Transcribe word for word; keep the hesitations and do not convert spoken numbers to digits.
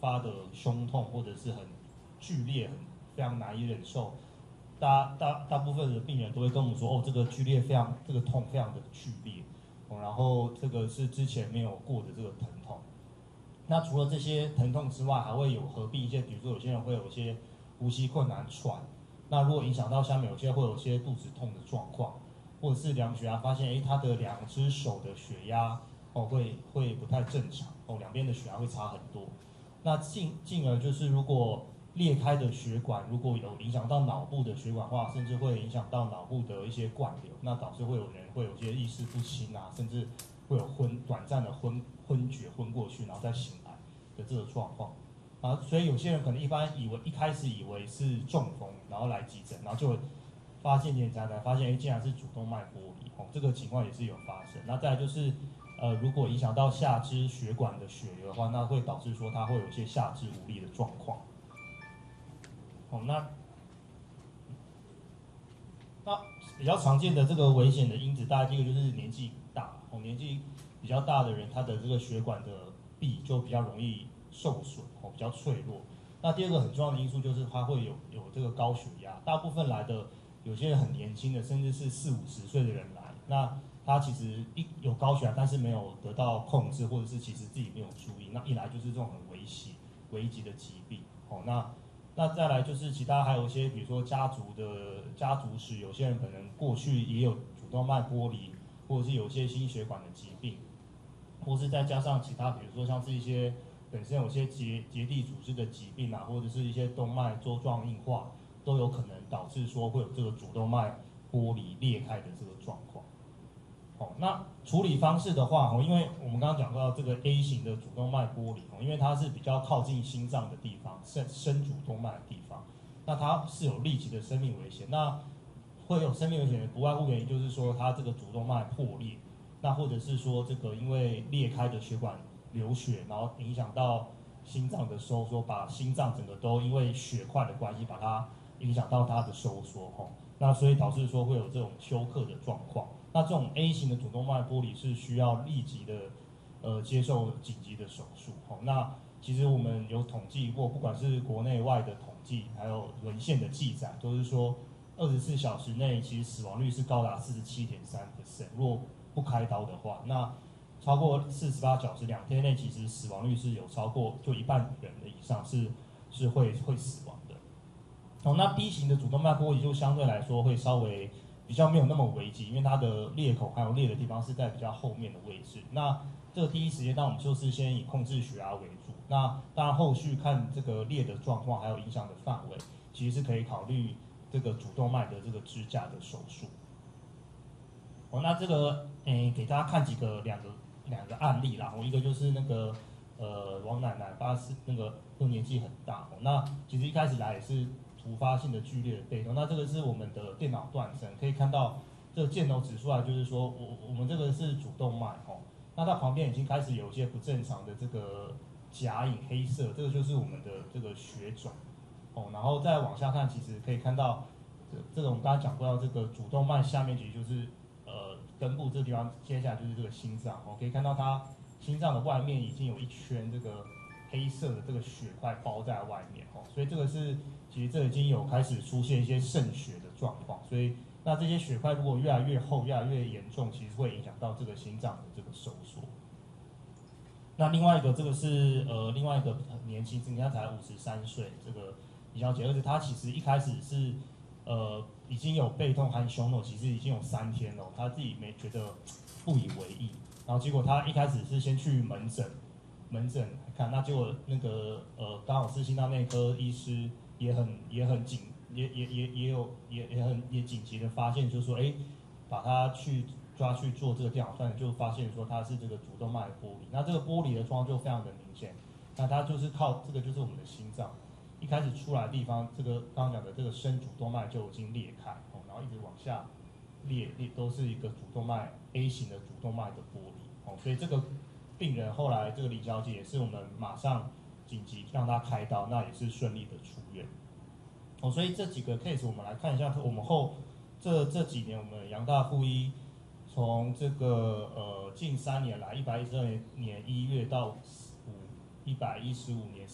发的胸痛或者是很剧烈、很非常难以忍受，大大大部分的病人都会跟我们说，哦，这个剧烈非常，这个痛非常的剧烈，哦，然后这个是之前没有过的这个疼痛。那除了这些疼痛之外，还会有合并一些，比如说有些人会有一些呼吸困难、喘。那如果影响到下面，有些会有一些肚子痛的状况，或者是量血压发现，哎，他的两只手的血压哦会会不太正常，哦，两边的血压会差很多。那进进而就是如果裂开的血管如果有影响到脑部的血管化，甚至会影响到脑部的一些灌流，那导致会有人会有一些意识不清啊，甚至会有昏短暂的昏昏厥昏过去，然后再醒来的这个状况。啊，所以有些人可能一般以为一开始以为是中风，然后来急诊，然后就发现检查才发现，哎，竟然是主动脉剥离，哦，这个情况也是有发生。那再来就是，呃，如果影响到下肢血管的血流的话，那会导致说它会有一些下肢无力的状况。哦，那那比较常见的这个危险的因子，大概第一个就是年纪大，哦，年纪比较大的人，他的这个血管的壁就比较容易受损，哦，比较脆弱。那第二个很重要的因素就是它会有有这个高血压，大部分来的有些人很年轻的，甚至是四五十岁的人来，那他其实一有高血压，但是没有得到控制，或者是其实自己没有注意，那一来就是这种很危险、危急的疾病，哦，那。那再来就是其他还有一些，比如说家族的家族史，有些人可能过去也有主动脉剥离，或者是有些心血管的疾病，或是再加上其他，比如说像是一些本身有些结结缔组织的疾病啊，或者是一些动脉粥状硬化，都有可能导致说会有这个主动脉剥离裂开的这个状况。哦，那处理方式的话，哦，因为我们刚刚讲到这个 A 型的主动脉剥离，哦，因为它是比较靠近心脏的地方，深深主动脉的地方，那它是有立即的生命危险。那会有生命危险的不外乎原因就是说它这个主动脉破裂，那或者是说这个因为裂开的血管流血，然后影响到心脏的收缩，把心脏整个都因为血块的关系，把它影响到它的收缩，哦，那所以导致说会有这种休克的状况。那这种 A 型的主动脉剥离是需要立即的，呃，接受紧急的手术。哦，那其实我们有统计过，不管是国内外的统计，还有文献的记载，都是说二十四小时内其实死亡率是高达四十七点三 percent。若不开刀的话，那超过四十八小时两天内，其实死亡率是有超过就一半人的以上是是会会死亡的。哦，那 B 型的主动脉剥离就相对来说会稍微比较没有那么危急，因为它的裂口还有裂的地方是在比较后面的位置。那这个第一时间，那我们就是先以控制血压为主。那当然后续看这个裂的状况还有影响的范围，其实是可以考虑这个主动脉的这个支架的手术。哦，那这个诶，给大家看几个两个两个案例啦。哦，一个就是那个呃王奶奶，八十那个都年纪很大，哦，那其实一开始来也是突发性的剧烈的背痛。那这个是我们的电脑断层，可以看到这个箭头指出来，就是说我我们这个是主动脉，哦，那它旁边已经开始有一些不正常的这个假影黑色，这个就是我们的这个血肿，哦，然后再往下看，其实可以看到这这种刚刚讲过到这个主动脉下面，其实就是呃根部这个地方，接下来就是这个心脏，哦，可以看到它心脏的外面已经有一圈这个黑色的这个血块包在外面，哦，所以这个是其实这已经有开始出现一些渗血的状况，所以那这些血块如果越来越厚、越来越严重，其实会影响到这个心脏的这个收缩。那另外一个，这个是呃另外一个很年轻，人家才五十三岁，这个李小姐，而且她其实一开始是呃已经有背痛和胸痛，其实已经有三天了，她自己没觉得不以为意，然后结果她一开始是先去门诊，门诊看，那结果那个呃刚好是心脏内科医师也很也很紧，也也也也有也也很也紧急的发现，就是说哎，把她去抓去做这个电脑断层，就发现说它是这个主动脉剥离。那这个剥离的状况就非常的明显，那它就是靠这个就是我们的心脏一开始出来的地方，这个刚刚讲的这个深主动脉就已经裂开，哦，然后一直往下裂裂都是一个主动脉 A 型的主动脉的剥离，哦，所以这个病人后来这个李小姐也是我们马上紧急让她开刀，那也是顺利的出院。哦，所以这几个 case 我们来看一下，我们后这这几年我们杨大附一从这个呃近三年来，一百一十二年一月到五一百一十五年